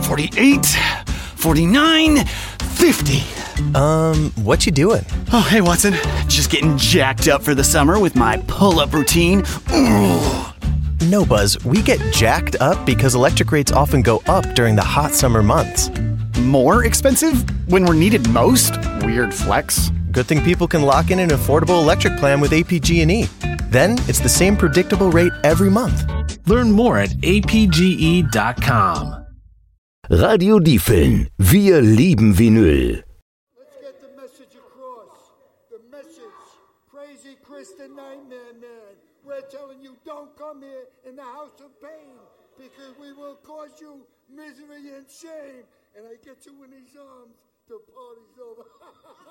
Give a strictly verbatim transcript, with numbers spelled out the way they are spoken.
forty-eight, forty-nine, fifty. Um, what you doing? Oh, hey, Watson. Just getting jacked up for the summer with my pull-up routine. Ooh. No, Buzz, we get jacked up because electric rates often go up during the hot summer months. More expensive when we're needed most? Weird flex. Good thing people can lock in an affordable electric plan with A P G and E. Then it's the same predictable rate every month. Learn more at a p g e dot com. Radio Diefeln. Wir lieben Vinyl. Let's get the message across. The message. Crazy Kristen Nightmare Man. We're telling you don't come here in the house of pain because we will cause you misery and shame. And I get you in these arms. The party's over.